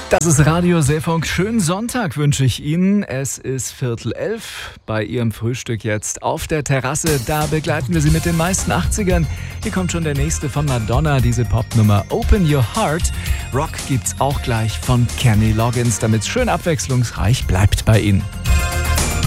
Das ist Radio Seefunk. Schönen Sonntag wünsche ich Ihnen. Es ist 10:45 bei Ihrem Frühstück jetzt auf der Terrasse. Da begleiten wir Sie mit den meisten 80ern. Hier kommt schon der nächste von Madonna, diese Popnummer Open Your Heart. Rock gibt's auch gleich von Kenny Loggins, damit es schön abwechslungsreich bleibt bei Ihnen.